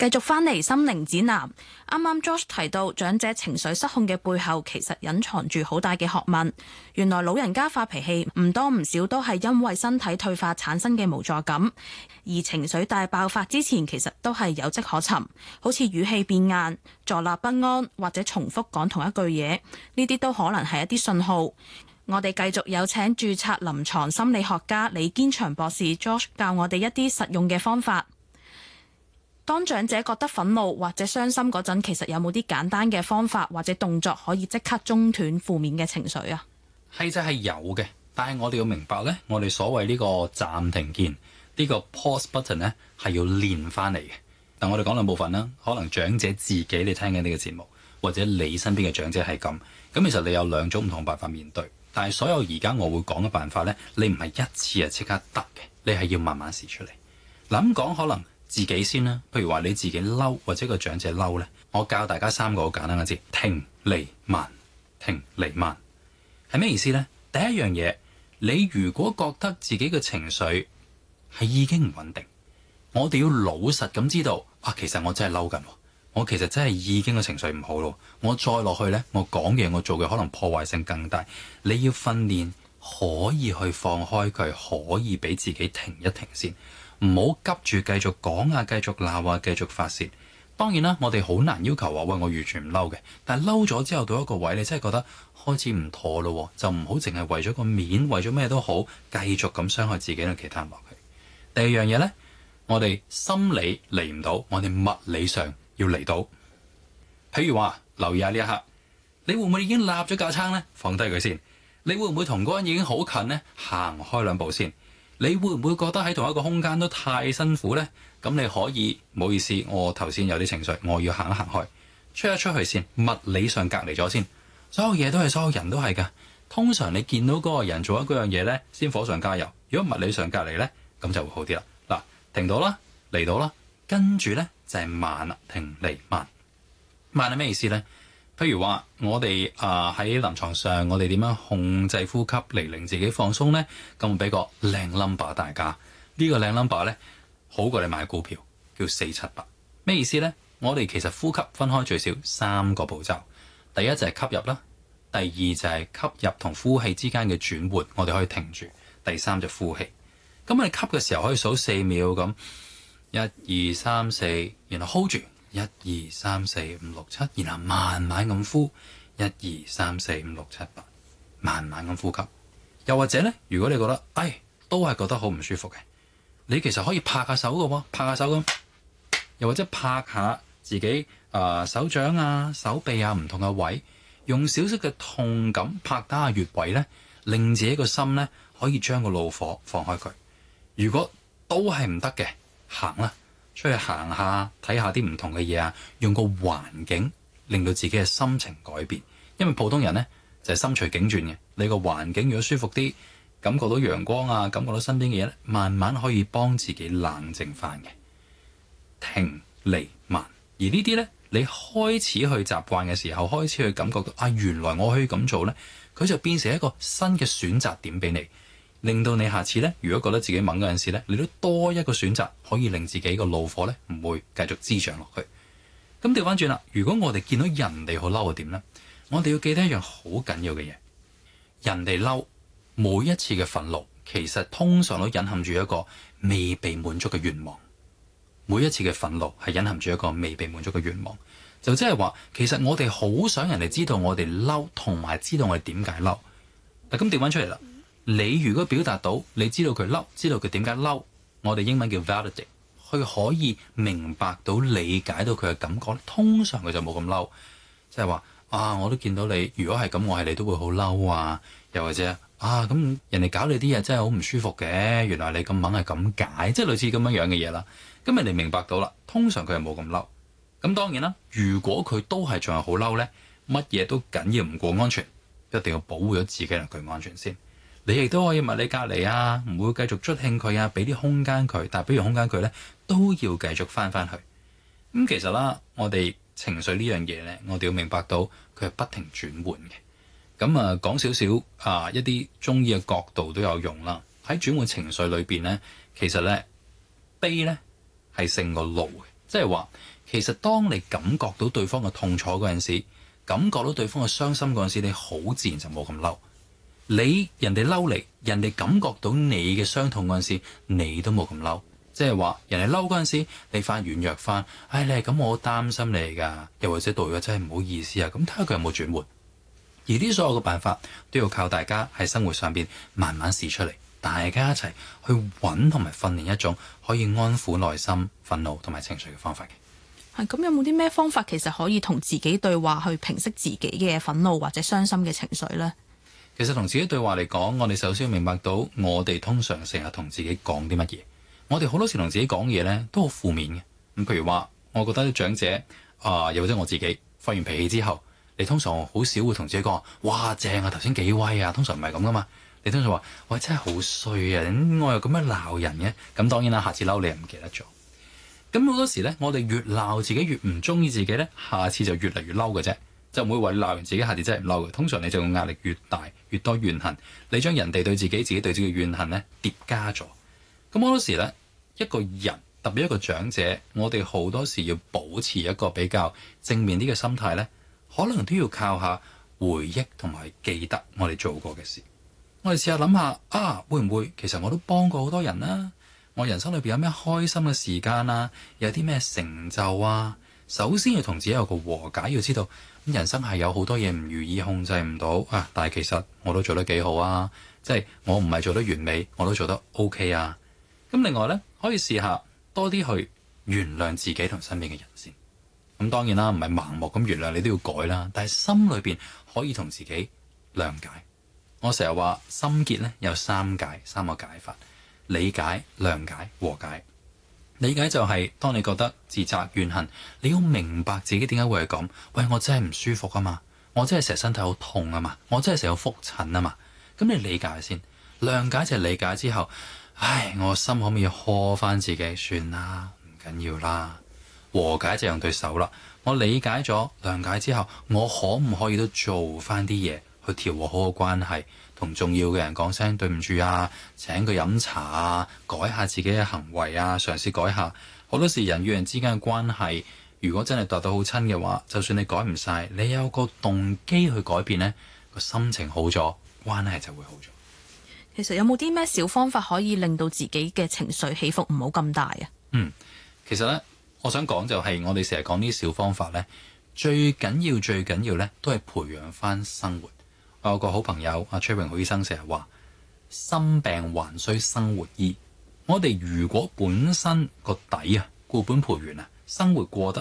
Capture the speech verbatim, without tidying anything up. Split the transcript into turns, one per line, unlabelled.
繼續返嚟心靈指南，啱啱 Josh 提到長者情緒失控嘅背後，其實隱藏住好大嘅學問。原來老人家發脾氣唔多唔少都係因為身體退化產生嘅無助感，而情緒大爆發之前，其實都係有跡可尋，好似語氣變硬、坐立不安或者重複講同一句嘢，呢啲都可能係一啲信號。我哋繼續有請註冊臨床心理學家李堅祥博士 Josh 教我哋一啲實用嘅方法。當長者覺得憤怒或者傷心嗰陣，其實有冇啲簡單嘅方法或者動作可以即刻中斷負面嘅情緒啊？
係就係有嘅，但係我哋要明白呢，我哋所謂呢個暫停鍵呢個 pause button 呢係要練翻嚟嘅。但我哋講兩部分啦，可能長者自己你聽緊呢個節目，或者你身邊嘅長者係咁，咁其實你有兩種唔同辦法面對。但係所有而家我會講嘅辦法呢，你唔係一次就即刻得嘅，你係要慢慢試出嚟。嗱咁講可能。自己先啦，譬如話你自己嬲或者個長者嬲呢，我教大家三個好簡單嘅字：停、離、慢。停、離、慢係咩意思呢？第一樣嘢，你如果覺得自己嘅情緒係已經唔穩定，我哋要老實咁知道啊，其實我真係嬲緊，我其實真係已經個情緒唔好咯。我再落去呢，我講嘅我做嘅可能破壞性更大。你要訓練可以去放開佢，可以俾自己停一停先。唔好急住繼續講啊，繼續鬧啊，繼續發泄。當然啦，我哋好難要求話喂，我完全唔嬲嘅。但係嬲咗之後到一個位，你真係覺得開始唔妥咯，就唔好淨係為咗個面，為咗咩都好，繼續咁傷害自己同其他人落去。第二樣嘢呢，我哋心理嚟唔到，我哋物理上要嚟到。譬如話，留意下呢一刻，你會唔會已經立咗架撐呢？放低佢先。你會唔會同嗰人已經好近呢？行開兩步先。你會唔會覺得喺同一個空間都太辛苦呢？咁你可以，唔好意思，我頭先有啲情緒，我要行一行開，出一出去先，物理上隔離咗先。所有嘢都係，所有人都係㗎。通常你見到嗰個人做緊嗰樣嘢呢，先火上加油。如果物理上隔離呢，咁就會好啲啦。嗱，停到啦，嚟到啦，跟住呢，就係慢啦，停離慢。慢係咩意思呢？譬如話，我哋啊喺臨床上，我哋點樣控制呼吸嚟令自己放鬆呢？咁我俾個靚 number 大家，呢、這個靚 number 呢，好過你買股票，叫四七八。咩意思呢？我哋其實呼吸分開最少三個步驟，第一就係吸入啦，第二就係吸入同呼氣之間嘅轉換，我哋可以停住，第三就呼氣。咁我哋吸嘅時候可以數四秒咁，一二三四，然後 hold 住。一二三四五六七，然後慢慢咁呼，一二三四五六七八，慢慢咁呼吸。又或者呢，如果你覺得，哎，都係覺得好唔舒服嘅，你其實可以拍下手嘅喎，拍下手咁，又或者拍下自己啊、呃、手掌啊、手臂啊唔同嘅位，用少少嘅痛感拍打下穴位呢，令自己個心呢可以將個怒火放開佢。如果都係唔得嘅，行啦。出去行下，睇下啲唔同嘅嘢啊，用個環境令到自己嘅心情改變。因為普通人呢，就係心隨境轉嘅，你個環境如果舒服啲，感覺到陽光啊，感覺到身邊嘅嘢咧，慢慢可以幫自己冷靜翻嘅。停、離、慢，而呢啲呢，你開始去習慣嘅時候，開始去感覺到啊，原來我可以咁做呢，佢就變成一個新嘅選擇點俾你。令到你下次呢，如果覺得自己猛嗰陣時呢，你都多一個選擇，可以令自己個怒火呢唔會繼續滋長落去。咁調翻轉啦，如果我哋見到人哋好嬲嘅點呢？我哋要記得一樣好緊要嘅嘢，人哋嬲每一次嘅憤怒，其實通常都隱含住一個未被滿足嘅願望。每一次嘅憤怒係隱含住一個未被滿足嘅願望，就即係話，其實我哋好想人哋知道我哋嬲，同埋知道我哋點解嬲。嗱，咁調翻出嚟啦。你如果表達到你知道佢嬲，知道佢點解嬲，我哋英文叫 validate， 佢可以明白到理解到佢嘅感覺，通常佢就冇咁嬲。即係話啊，我都見到你，如果係咁，我係你都會好嬲啊。又或者啊，咁人哋搞你啲嘢真係好唔舒服嘅，原來你咁猛係咁解，即係類似咁樣樣嘅嘢啦。咁人哋明白到啦，通常佢係冇咁嬲。咁當然啦，如果佢都係仲係好嬲呢，乜嘢都緊要唔過安全，一定要保護咗自己同佢安全先。你亦都可以物理隔離啊，唔會繼續捽興佢啊，俾啲空間佢。但係俾完空間佢呢，都要繼續翻翻去。咁、嗯、其實啦，我哋情緒呢樣嘢呢，我哋要明白到佢係不停轉換嘅。咁、嗯、啊，講少少啊，一啲中醫嘅角度都有用啦。喺轉換情緒裏邊呢，其實呢，悲呢係勝過怒嘅，即係話其實當你感覺到對方嘅痛楚嗰陣時，感覺到對方嘅傷心嗰陣時，你好自然就冇咁嬲。你人哋嬲你，人哋感覺到你嘅傷痛嗰陣時，你都冇咁嬲。即係話人哋嬲嗰陣時，你反軟弱翻。唉，你係咁，我好擔心你㗎。又或者道咗真係唔好意思啊。咁睇下佢有冇轉換。而呢所有嘅辦法都要靠大家喺生活上邊慢慢試出嚟，大家一齊去揾同埋訓練一種可以安撫內心、憤怒同埋情緒嘅方法嘅。
係咁，有冇啲咩方法其實可以同自己對話，去平息自己嘅憤怒或者傷心嘅情緒呢？
其實同自己對話嚟講，我哋首先要明白到，我哋通常成日同自己講啲乜嘢。我哋好多時同自己講嘢呢都好負面嘅。咁譬如話，我覺得啲長者啊、呃，又或者我自己發完脾氣之後，你通常好少會同自己講，哇正啊，頭先幾威啊。通常唔係咁噶嘛。你通常話，喂，真係好衰啊，我又咁樣鬧人嘅。咁當然啦，下次嬲你又唔記得咗。咁好多時呢，我哋越鬧自己越唔中意自己呢，下次就越嚟越嬲嘅啫。就唔會話你鬧完自己，下次真係唔嬲嘅。通常你就壓力越大，越多怨恨，你將人哋對自己、自己對自己嘅怨恨呢疊加咗。咁好多時呢，一個人特別一個長者，我哋好多時要保持一個比較正面啲嘅心態呢，可能都要靠下回憶同埋記得我哋做過嘅事。我哋試下諗下啊，會唔會其實我都幫過好多人啦？我人生裏邊有咩開心嘅時間啊？有啲咩成就啊？首先要同自己有個和解，要知道人生係有好多嘢唔如意，控制唔到啊！但係其實我都做得幾好啊，即係我唔係做得完美，我都做得 OK 啊。咁另外呢，可以試下多啲去原諒自己同身邊嘅人先。咁當然啦，唔係盲目咁原諒，你都要改啦。但係心裏邊可以同自己諒解。我成日話心結呢有三解，三個解法：理解、諒解、和解。理解就係當你覺得自責怨恨，你要明白自己點解會係咁。喂，我真係唔舒服啊嘛，我真係成日身體好痛啊嘛，我真係成日有覆診啊嘛。咁你理解先，諒解就係理解之後，唉，我心可唔可以呵翻自己？算啦，唔緊要啦。和解就用對手啦。我理解咗諒解之後，我可唔可以都做翻啲嘢去調和好個關係？同重要嘅人講聲對唔住啊，請佢飲茶啊，改下自己嘅行為啊，嘗試改下。好多時人與人之間嘅關係，如果真係達到好親嘅話，就算你改唔晒，你有個動機去改變，呢個心情好咗，關係就會好咗。
其實有冇啲咩小方法可以令到自己嘅情緒起伏唔好咁大啊？
嗯，其實呢，我想講就係我哋成日講啲小方法呢，最緊要最緊要呢都係培養翻生活。我有個好朋友阿崔榮浩醫生成日話：心病還需生活醫。我哋如果本身個底啊固本培元啊，生活過得